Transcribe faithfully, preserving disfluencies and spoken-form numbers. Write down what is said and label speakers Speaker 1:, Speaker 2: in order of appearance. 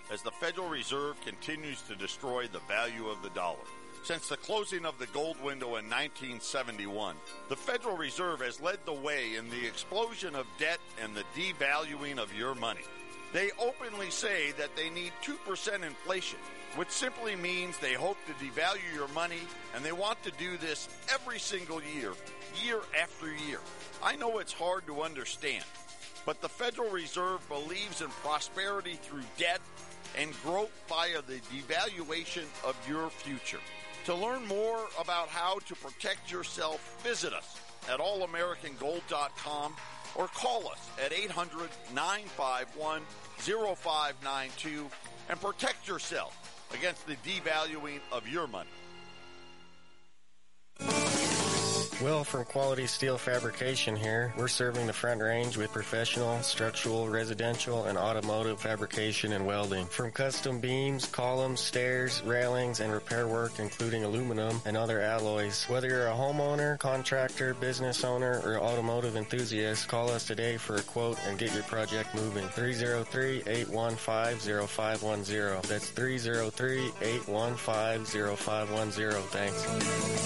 Speaker 1: as the Federal Reserve continues to destroy the value of the dollar. Since the closing of the gold window in nineteen seventy-one, the Federal Reserve has led the way in the explosion of debt and the devaluing of your money. They openly say that they need two percent inflation, which simply means they hope to devalue your money, and they want to do this every single year, year after year. I know it's hard to understand, but the Federal Reserve believes in prosperity through debt and growth via the devaluation of your future. To learn more about how to protect yourself, visit us at all american gold dot com or call us at eight hundred, nine five one, zero five nine two and protect yourself against the devaluing of your money.
Speaker 2: Will from Quality Steel Fabrication here. We're serving the Front Range with professional, structural, residential, and automotive fabrication and welding. From custom beams, columns, stairs, railings, and repair work, including aluminum and other alloys. Whether you're a homeowner, contractor, business owner, or automotive enthusiast, call us today for a quote and get your project moving. three oh three, eight one five, oh five one oh. That's three oh three, eight one five, oh five one oh. Thanks.